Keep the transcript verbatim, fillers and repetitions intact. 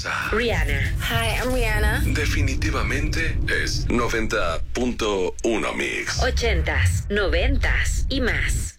escuchas a Rihanna. Hi, I'm Rihanna. Definitivamente es noventa punto uno Mix. Ochentas, noventas y más.